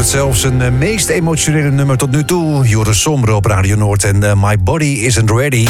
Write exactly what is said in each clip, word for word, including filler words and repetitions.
het zelf zijn uh, meest emotionele nummer tot nu toe. Joris Sombre op Radio Noord en uh, My Body Isn't Ready.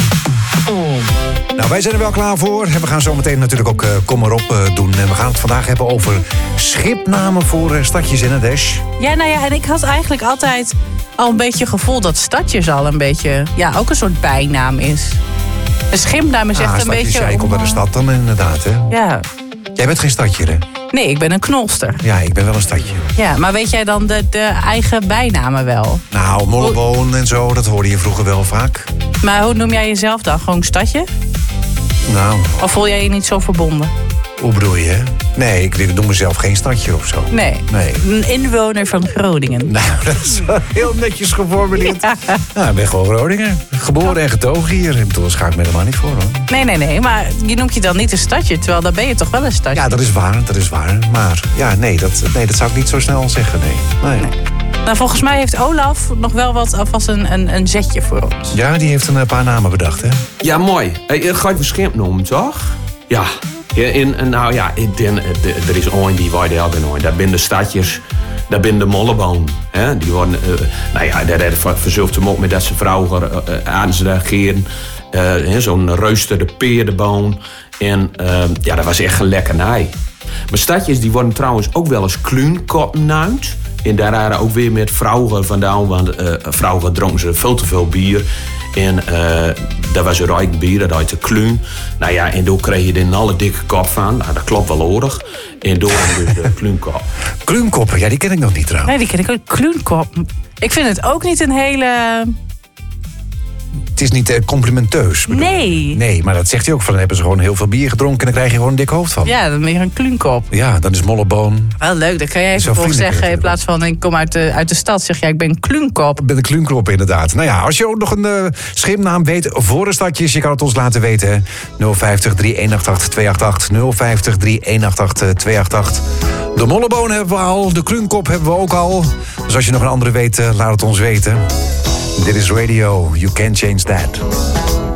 Nou, wij zijn er wel klaar voor. We gaan zo meteen natuurlijk ook uh, Kom maar op uh, doen. En we gaan het vandaag hebben over schipnamen voor uh, stadjes in het Dash. Ja, nou ja, en ik had eigenlijk altijd al een beetje het gevoel dat stadjes al een beetje, ja, ook een soort bijnaam is. Een schipnaam is echt ah, een beetje... Ja, ik kom bij de stad dan inderdaad, hè? Ja. Jij bent geen stadje, hè? Nee, ik ben een knolster. Ja, ik ben wel een stadje. Ja, maar weet jij dan de, de eigen bijnamen wel? Nou, Molleboon en zo, dat hoorde je vroeger wel vaak. Maar hoe noem jij jezelf dan? Gewoon stadje? Nou... Of voel jij je niet zo verbonden? Hoe bedoel je? Nee, ik noem mezelf geen stadje of zo. Nee. nee. Een inwoner van Groningen. Nou, dat is wel heel netjes geformuleerd. Ja. Nou, ik ben gewoon Groningen. Geboren en getogen hier. Ik bedoel, daar schaak ik me helemaal niet voor, hoor. Nee, nee, nee. Maar je noemt je dan niet een stadje, terwijl dan ben je toch wel een stadje? Ja, dat is waar, dat is waar. Maar ja, nee, dat, nee, dat zou ik niet zo snel zeggen, nee. nee. nee. Nou, volgens mij heeft Olaf nog wel wat alvast een, een, een zetje voor ons. Ja, die heeft een paar namen bedacht, hè? Ja, mooi. Je gaat verschillend noemen, toch? Ja. In, nou ja, er is ooit die waar de nooit. Daar zijn de stadjes, daar zijn de Molleboon. Hè? Die worden, uh, nou ja, daar verzuilt hem ook met dat ze vrouwen uh, aan ze reageren. Uh, Zo'n reusterde peerdenboon. En uh, ja, dat was echt een lekkernij. Maar stadjes die worden trouwens ook wel eens kluunkoppen genoemd. En daar waren ook weer met vrouwen vandaan, want uh, vrouwen dronken ze veel te veel bier. En uh, daar was een rijk bier, dat heette Kluun. Nou ja, en door kreeg je er een alle dikke kop van. Nou, dat klopt wel oordig. En door dus de Kluunkop. Kluunkoppen, ja, die ken ik nog niet trouwens. Nee, die ken ik ook. Kluunkop. Ik vind het ook niet een hele... Het is niet uh, complimenteus. Bedoel. Nee. Nee, maar dat zegt hij ook van. Dan hebben ze gewoon heel veel bier gedronken en dan krijg je gewoon een dik hoofd van. Ja, dan ben je een kluunkop. Ja, dan is Molleboon. Wel leuk, dan kan jij even volgens zeggen in plaats van ik kom uit de, uit de stad, zeg jij ik ben een kluunkop. Ik ben een kluunkop inderdaad. Nou ja, als je ook nog een uh, schipnaam weet voor de stadjes, je kan het ons laten weten. nul vijftig, drie een acht acht, twee acht acht. nul vijftig, drie een acht acht, twee acht acht. De Molleboon hebben we al, de kluunkop hebben we ook al. Dus als je nog een andere weet, uh, laat het ons weten. Dit is Radio, You Can't Change That.